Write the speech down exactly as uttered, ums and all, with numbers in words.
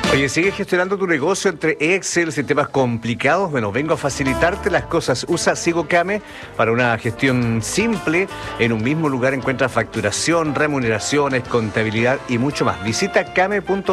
Oye, ¿sigues gestionando tu negocio entre Excel, sistemas complicados? Bueno, vengo a facilitarte las cosas. Usa SigoCame para una gestión simple. En un mismo lugar encuentras facturación, remuneraciones, contabilidad y mucho más. Visita came punto